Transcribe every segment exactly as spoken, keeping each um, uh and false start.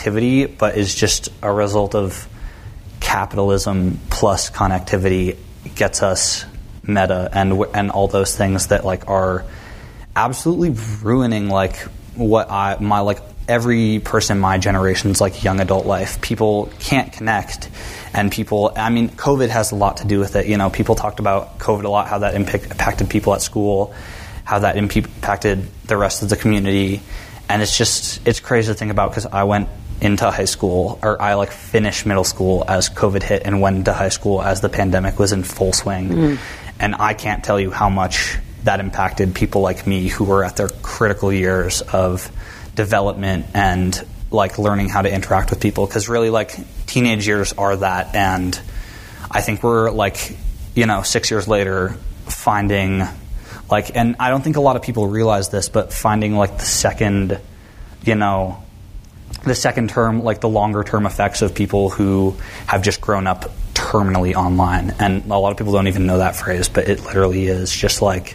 connectivity, but is just a result of capitalism plus connectivity gets us Meta and and all those things that like are absolutely ruining like what I my like every person in my generation's like young adult life. People can't connect, and people, I mean, COVID has a lot to do with it. You know, people talked about COVID a lot, how that impact, impacted people at school, how that impacted the rest of the community, and it's just, it's crazy to think about because I went into high school, or I like finished middle school as COVID hit and went into high school as the pandemic was in full swing. Mm. And I can't tell you how much that impacted people like me who were at their critical years of development and like learning how to interact with people, because really like teenage years are that, and I think we're like, you know, six years later finding like, and I don't think a lot of people realize this, but finding like the second, you know, the second term, like the longer term effects of people who have just grown up terminally online. And a lot of people don't even know that phrase, but it literally is just like,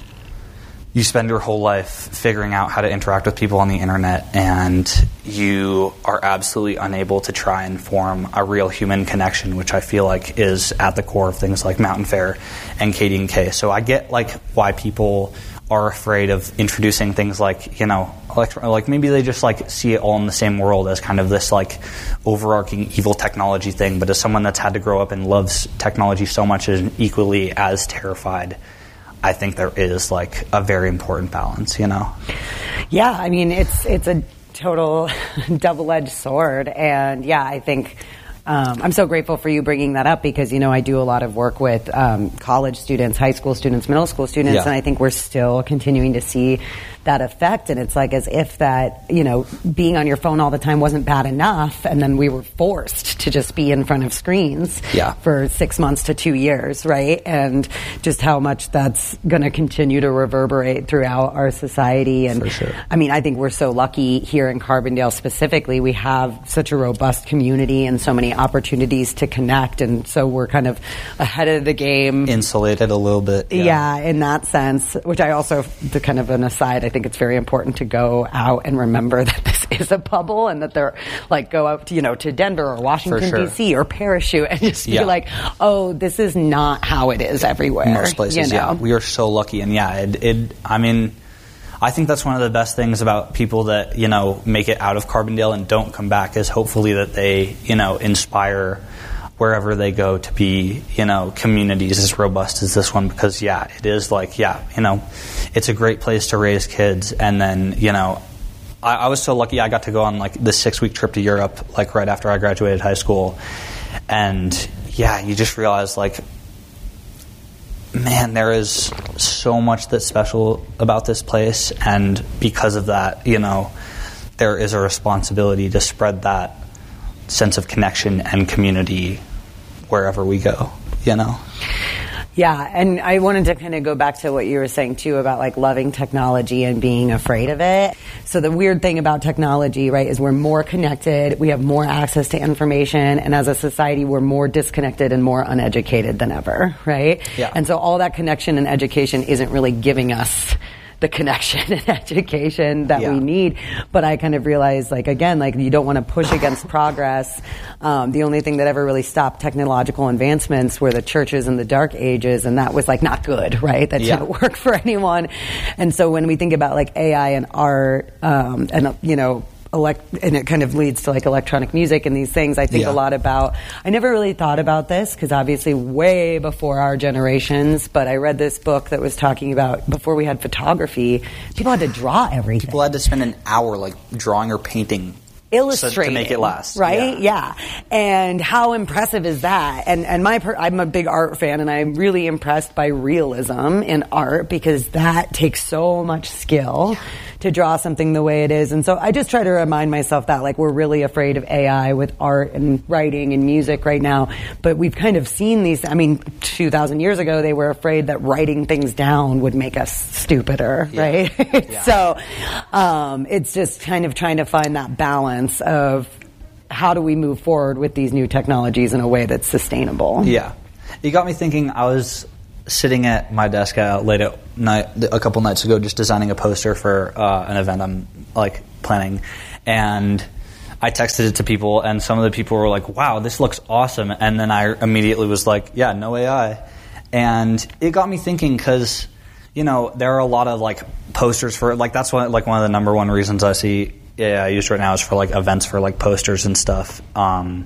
you spend your whole life figuring out how to interact with people on the internet, and you are absolutely unable to try and form a real human connection, which I feel like is at the core of things like Mountain Fair and K D and K. So I get like why people are afraid of introducing things like, you know, electro- like maybe they just like see it all in the same world as kind of this like overarching evil technology thing. But as someone that's had to grow up and loves technology so much and equally as terrified, I think there is like a very important balance, you know? Yeah, I mean, it's it's a total double-edged sword. And yeah, I think um, I'm so grateful for you bringing that up because, you know, I do a lot of work with um, college students, high school students, middle school students, yeah. And I think we're still continuing to see that effect. And it's like as if that, you know, being on your phone all the time wasn't bad enough, and then we were forced to just be in front of screens yeah. for six months to two years, right? And just how much that's going to continue to reverberate throughout our society. And for sure. I mean, I think we're so lucky here in Carbondale specifically. We have such a robust community and so many opportunities to connect, and so we're kind of ahead of the game. Insulated a little bit. Yeah, yeah in that sense, which I also, the kind of an aside, I think it's very important to go out and remember that this is a bubble, and that they're like go out to, you know, to Denver or Washington sure. D C or Parachute and just yeah. be like, oh, this is not how it is everywhere. Most places, you know? yeah. We are so lucky, and yeah, it, it. I mean, I think that's one of the best things about people that, you know, make it out of Carbondale and don't come back is hopefully that they, you know, inspire wherever they go to be, you know, communities as robust as this one, because yeah, it is like, yeah, you know, it's a great place to raise kids. And then, you know, I, I was so lucky I got to go on like this six week trip to Europe, like right after I graduated high school. And yeah, you just realize like, man, there is so much that's special about this place. And because of that, you know, there is a responsibility to spread that sense of connection and community wherever we go, you know? Yeah, and I wanted to kind of go back to what you were saying, too, about, like, loving technology and being afraid of it. So the weird thing about technology, right, is we're more connected, we have more access to information, and as a society, we're more disconnected and more uneducated than ever, right? Yeah. And so all that connection and education isn't really giving us the connection and education that yeah. we need. But I kind of realized, like, again, like, you don't want to push against progress. Um, the only thing that ever really stopped technological advancements were the churches in the dark ages, and that was, like, not good, right? That yeah. didn't work for anyone. And so when we think about, like, A I and art, um, and, you know, Elect- and it kind of leads to like electronic music and these things. I think yeah. a lot about, I never really thought about this because obviously way before our generations, but I read this book that was talking about before we had photography, people had to draw everything. People had to spend an hour like drawing or painting illustrating so, to make it last, right? Yeah. yeah. And how impressive is that? And and my per- I'm a big art fan, and I'm really impressed by realism in art because that takes so much skill to draw something the way it is. And so I just try to remind myself that, like, we're really afraid of A I with art and writing and music right now, but we've kind of seen these. I mean, two thousand years ago, they were afraid that writing things down would make us stupider, yeah. right? Yeah. So um, it's just kind of trying to find that balance of how do we move forward with these new technologies in a way that's sustainable. Yeah. You got me thinking. I was sitting at my desk uh, late at night a couple nights ago just designing a poster for uh, an event I'm like planning, and I texted it to people, and some of the people were like, wow, this looks awesome. And then I immediately was like, yeah, no A I. And it got me thinking, because, you know, there are a lot of, like, posters for, like, that's one, like, one of the number one reasons I see A I used right now is for, like, events for, like, posters and stuff. Um,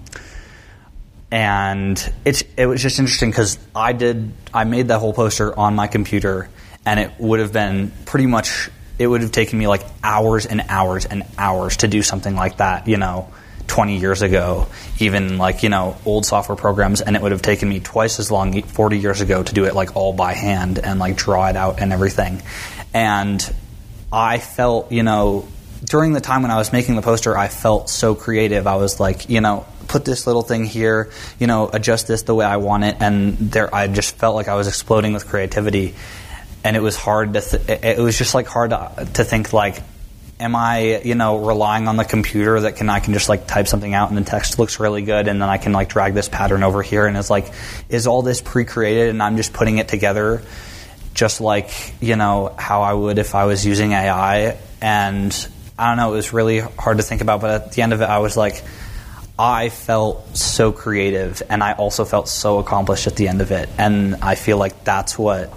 and it's it was just interesting, because I did, I made that whole poster on my computer, and it would have been pretty much, it would have taken me, like, hours and hours and hours to do something like that, you know, twenty years ago, even, like, you know, old software programs, and it would have taken me twice as long forty years ago to do it, like, all by hand and, like, draw it out and everything. And I felt, you know, during the time when I was making the poster, I felt so creative. I was like, you know, put this little thing here, you know, adjust this the way I want it, and there, I just felt like I was exploding with creativity. And it was hard to, th- it was just, like, hard to, to think, like, am I, you know, relying on the computer that can I can just, like, type something out and the text looks really good, and then I can, like, drag this pattern over here, and it's like, is all this pre-created and I'm just putting it together just like, you know, how I would if I was using A I? And I don't know, it was really hard to think about, but at the end of it I was like, I felt so creative, and I also felt so accomplished at the end of it, and I feel like that's what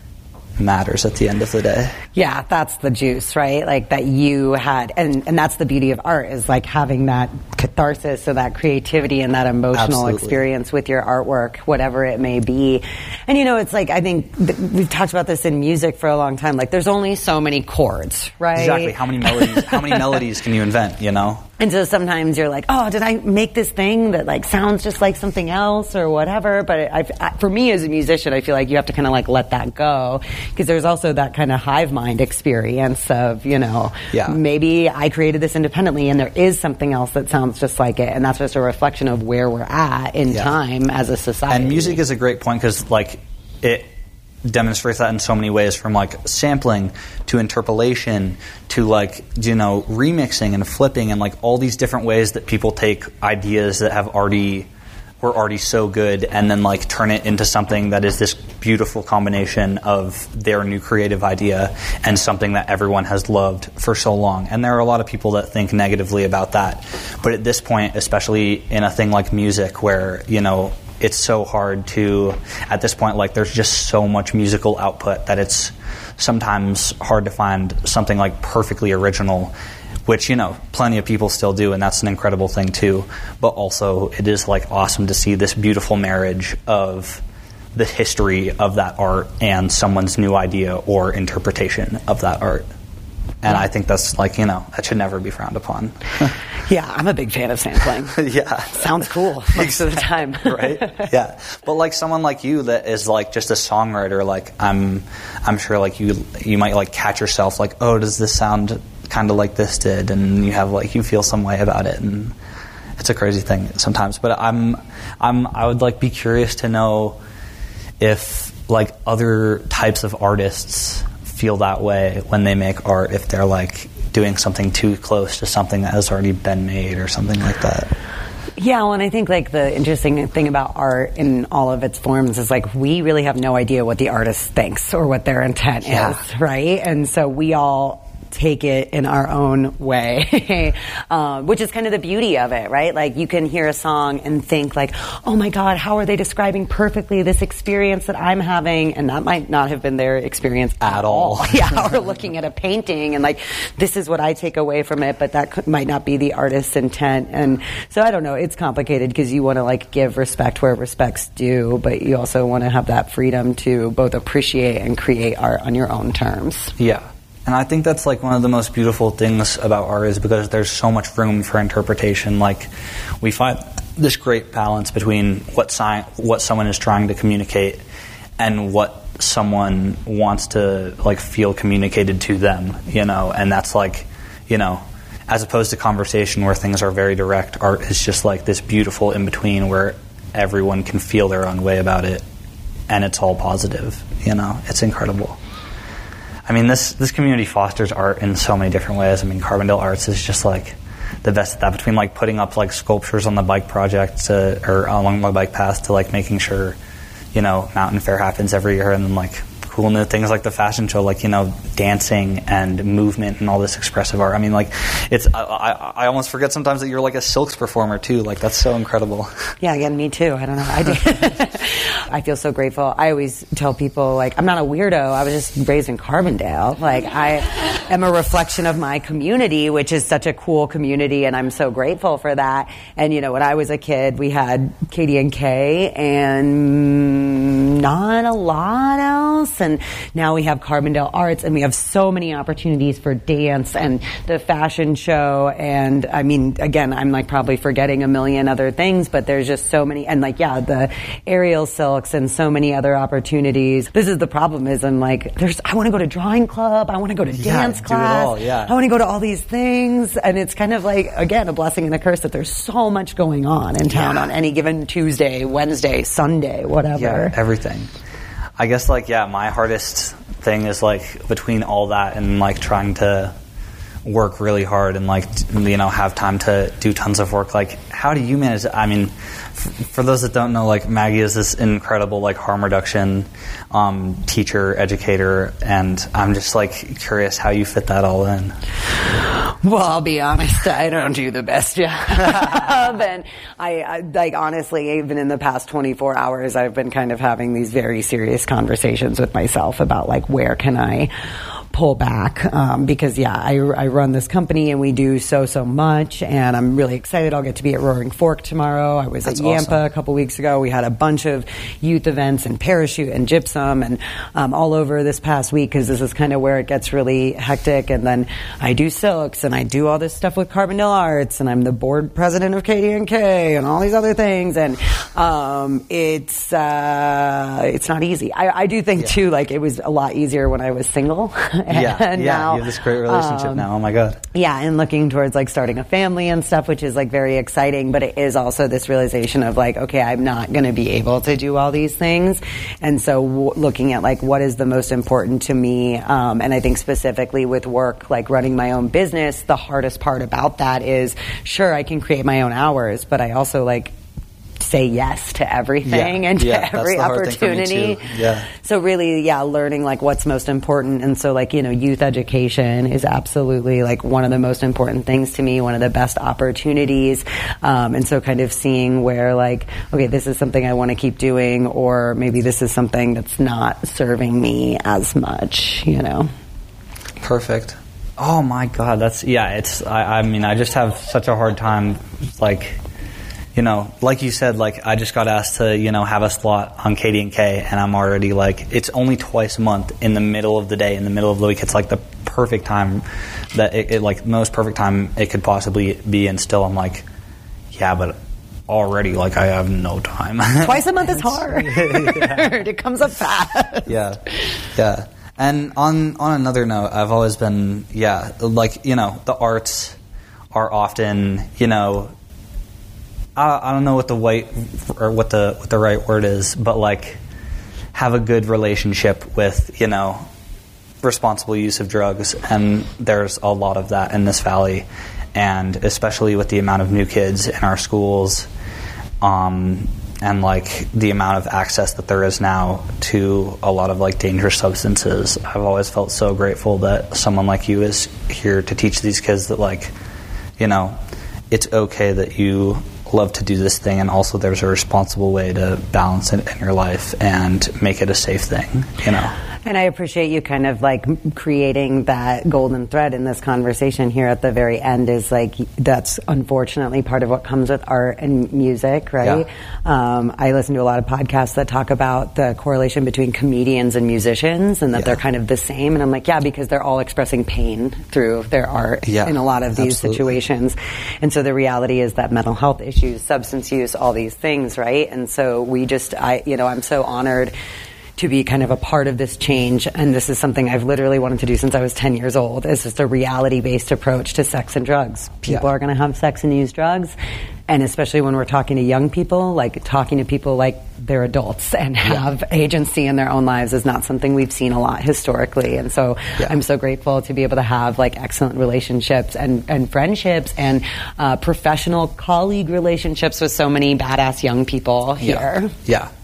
matters at the end of the day. Yeah, that's the juice, right? Like, that you had, and, and that's the beauty of art, is like having that catharsis, so that creativity and that emotional Absolutely. experience with your artwork, whatever it may be. And, you know, it's like, I think th- we've talked about this in music for a long time. Like, there's only so many chords, right? Exactly. How many melodies? How many melodies can you invent? You know. And so sometimes you're like, oh, did I make this thing that, like, sounds just like something else or whatever? But I, I, for me as a musician, I feel like you have to kind of, like, let that go, because there's also that kind of hive mind experience of, you know, yeah. maybe I created this independently and there is something else that sounds just like it, and that's just a reflection of where we're at in yeah. time as a society. And music is a great point, because, like, it demonstrates that in so many ways, from, like, sampling to interpolation to, like, you know, remixing and flipping, and, like, all these different ways that people take ideas that have already were already so good and then, like, turn it into something that is this beautiful combination of their new creative idea and something that everyone has loved for so long. And there are a lot of people that think negatively about that, but at this point, especially in a thing like music, where, you know, it's so hard to, at this point, like, there's just so much musical output that it's sometimes hard to find something, like, perfectly original, which, you know, plenty of people still do, and that's an incredible thing too. But also, it is, like, awesome to see this beautiful marriage of the history of that art and someone's new idea or interpretation of that art. And I think that's, like, you know, that should never be frowned upon. Yeah, I'm a big fan of sampling. Yeah. Sounds cool most of the time. Right? Yeah. But, like, someone like you that is, like, just a songwriter, like, I'm I'm sure, like, you you might, like, catch yourself, like, oh, does this sound kind of like this did? And you have, like, you feel some way about it, and it's a crazy thing sometimes. But I'm I'm I would, like, be curious to know if, like, other types of artists feel that way when they make art, if they're, like, doing something too close to something that has already been made or something like that. Yeah, well, and I think, like, the interesting thing about art in all of its forms is, like, we really have no idea what the artist thinks or what their intent yeah. is, right? And so we all take it in our own way, um, which is kind of the beauty of it, right? Like, you can hear a song and think, like, oh my God, how are they describing perfectly this experience that I'm having? And that might not have been their experience at, at all. all. Yeah, or looking at a painting and, like, this is what I take away from it, but that could, might not be the artist's intent. And so I don't know, it's complicated, because you want to, like, give respect where respect's due, but you also want to have that freedom to both appreciate and create art on your own terms. Yeah. And I think that's, like, one of the most beautiful things about art, is because there's so much room for interpretation. Like, we find this great balance between what sci- what someone is trying to communicate and what someone wants to, like, feel communicated to them, you know. And that's, like, you know, as opposed to conversation where things are very direct, art is just, like, this beautiful in-between where everyone can feel their own way about it, and it's all positive, you know. It's incredible. I mean, this this community fosters art in so many different ways. I mean, Carbondale Arts is just, like, the best at that, between, like, putting up, like, sculptures on the bike project to, or along my bike path, to, like, making sure, you know, Mountain Fair happens every year, and then, like, cool new things like the fashion show, like, you know, dancing and movement and all this expressive art. I mean, like, it's I, I, I almost forget sometimes that you're like a Silks performer too. Like, that's so incredible. Yeah, again, me too. I don't know. I do. I feel so grateful. I always tell people, like, I'm not a weirdo. I was just raised in Carbondale. Like, I am a reflection of my community, which is such a cool community, and I'm so grateful for that. And, you know, when I was a kid, we had K D and K and not a lot else. And now we have Carbondale Arts, and we have so many opportunities for dance and the fashion show. And, I mean, again, I'm, like, probably forgetting a million other things, but there's just so many. And, like, yeah, the aerial silks and so many other opportunities. This is the problem is I'm like, there's, I want to go to drawing club. I want to go to yeah, dance do class. It all, yeah. I want to go to all these things. And it's kind of like, again, a blessing and a curse that there's so much going on in town yeah. on any given Tuesday, Wednesday, Sunday, whatever. Yeah, everything. I guess, like, yeah, my hardest thing is, like, between all that and, like, trying to work really hard and, like, you know, have time to do tons of work. Like, how do you manage it? I mean, f- for those that don't know, like, Maggie is this incredible, like, harm reduction um, teacher, educator, and I'm just, like, curious how you fit that all in. Well, I'll be honest, I don't do the best job. And I, I, like, honestly, even in the past twenty-four hours, I've been kind of having these very serious conversations with myself about, like, where can I pull back, um, because yeah, I, I run this company and we do so, so much, and I'm really excited. I'll get to be at Roaring Fork tomorrow. I was That's at Yampa awesome. a couple weeks ago. We had a bunch of youth events and parachute and gypsum and um, all over this past week, because this is kind of where it gets really hectic. And then I do Silks and I do all this stuff with Carbondale Arts, and I'm the board president of K D and K and all these other things. And um, it's uh, it's not easy. I, I do think yeah. too, like, it was a lot easier when I was single. Yeah, and yeah, now, you have this great relationship um, now. Oh my God. Yeah, and looking towards, like, starting a family and stuff, which is, like, very exciting, but it is also this realization of, like, okay, I'm not going to be able to do all these things. And so w- looking at, like, what is the most important to me, um, and I think specifically with work, like running my own business, the hardest part about that is, sure, I can create my own hours, but I also, like, say yes to everything yeah, and to yeah, every opportunity. Yeah. So really, yeah, learning, like, what's most important. And so, like, you know, youth education is absolutely, like, one of the most important things to me, one of the best opportunities. Um, and so kind of seeing where, like, okay, this is something I want to keep doing, or maybe this is something that's not serving me as much, you know. Perfect. Oh my God, that's, yeah, it's, I, I mean, I just have such a hard time, like, you know, like you said, like, I just got asked to, you know, have a slot on K D and K, and I'm already, like, it's only twice a month in the middle of the day, in the middle of the week. It's, like, the perfect time that it, it like, most perfect time it could possibly be, and still I'm like, yeah, but already, like, I have no time. Twice a month is hard. Yeah. It comes up fast. Yeah, yeah. And on, on another note, I've always been, yeah, like, you know, the arts are often, you know, I, I don't know what the white or what the what the right word is, but, like, have a good relationship with, you know, responsible use of drugs, and there's a lot of that in this valley, and especially with the amount of new kids in our schools, um, and, like, the amount of access that there is now to a lot of, like, dangerous substances. I've always felt so grateful that someone like you is here to teach these kids that, like, you know, it's okay that you love to do this thing, and also there's a responsible way to balance it in your life and make it a safe thing, you know. And I appreciate you kind of, like, creating that golden thread in this conversation here at the very end, is, like, that's unfortunately part of what comes with art and music, right? Yeah. Um, I listen to a lot of podcasts that talk about the correlation between comedians and musicians, and that yeah. they're kind of the same. And I'm like, yeah, because they're all expressing pain through their art yeah, in a lot of these absolutely. situations. And so the reality is that mental health issues, substance use, all these things, right? And so we just, I, you know, I'm so honored to be kind of a part of this change, and this is something I've literally wanted to do since I was ten years old. It's just a reality-based approach to sex and drugs. People yeah. are going to have sex and use drugs, and especially when we're talking to young people, like, talking to people like they're adults and have yeah. agency in their own lives is not something we've seen a lot historically. And so yeah. I'm so grateful to be able to have, like, excellent relationships and, and friendships and uh, professional colleague relationships with so many badass young people here. Yeah. yeah.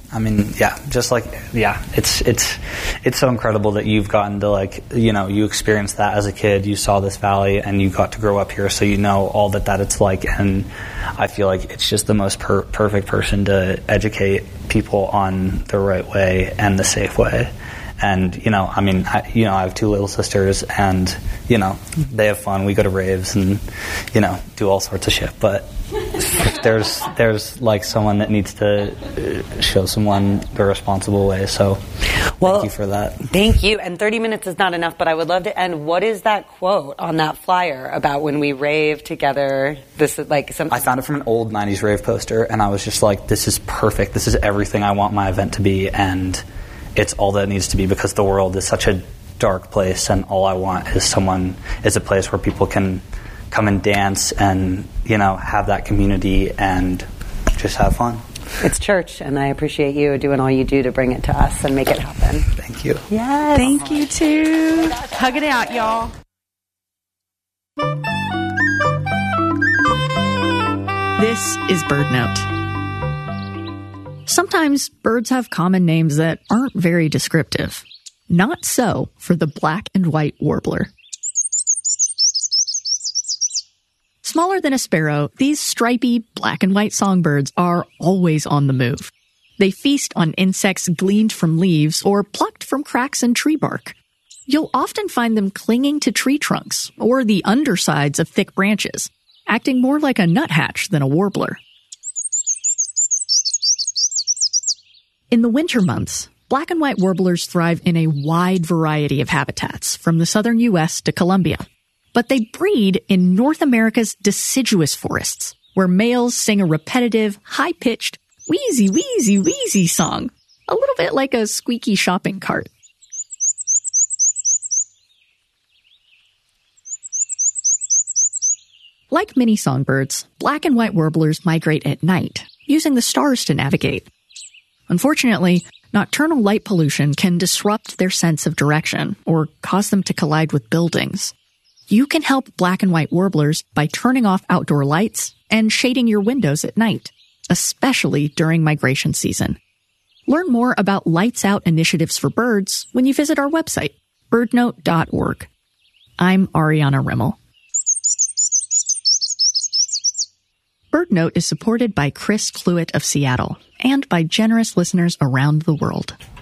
I mean, yeah, just like, yeah, it's it's it's so incredible that you've gotten to, like, you know, you experienced that as a kid. You saw this valley and you got to grow up here, so you know all that that it's like. And I feel like it's just the most per- perfect person to educate people on the right way and the safe way. And, you know, I mean, I, you know, I have two little sisters, and, you know, they have fun. We go to raves and, you know, do all sorts of shit. But if there's, there's like someone that needs to show someone the responsible way. So well, thank you for that. Thank you. And thirty minutes is not enough, but I would love to end. What is that quote on that flyer about when we rave together? This is like something. I found it from an old nineties rave poster, and I was just like, this is perfect. This is everything I want my event to be. And it's all that it needs to be, because the world is such a dark place, and all I want is someone is a place where people can come and dance and, you know, have that community and just have fun. It's church, and I appreciate you doing all you do to bring it to us and make it happen. Thank you. Yes. Thank you too. Hug it out, y'all. This is Bird Note. Sometimes birds have common names that aren't very descriptive. Not so for the black and white warbler. Smaller than a sparrow, these stripy black and white songbirds are always on the move. They feast on insects gleaned from leaves or plucked from cracks in tree bark. You'll often find them clinging to tree trunks or the undersides of thick branches, acting more like a nuthatch than a warbler. In the winter months, black and white warblers thrive in a wide variety of habitats, from the southern U S to Colombia. But they breed in North America's deciduous forests, where males sing a repetitive, high-pitched, wheezy, wheezy, wheezy song, a little bit like a squeaky shopping cart. Like many songbirds, black and white warblers migrate at night, using the stars to navigate. Unfortunately, nocturnal light pollution can disrupt their sense of direction or cause them to collide with buildings. You can help black and white warblers by turning off outdoor lights and shading your windows at night, especially during migration season. Learn more about Lights Out initiatives for birds when you visit our website, bird note dot org. I'm Ariana Rimmel. Bird Note is supported by Chris Cluett of Seattle and by generous listeners around the world.